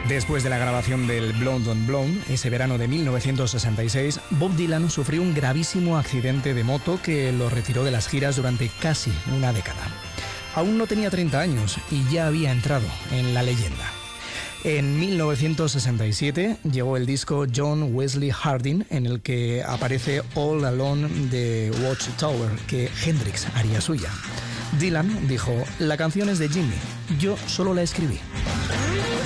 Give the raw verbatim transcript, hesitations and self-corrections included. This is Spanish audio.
Después de la grabación del Blonde on Blonde, ese verano de mil novecientos sesenta y seis, Bob Dylan sufrió un gravísimo accidente de moto que lo retiró de las giras durante casi una década. Aún no tenía treinta años y ya había entrado en la leyenda. En mil novecientos sesenta y siete llegó el disco John Wesley Harding, en el que aparece All Alone de Watchtower, que Hendrix haría suya. Dylan dijo: "La canción es de Jimmy, yo solo la escribí".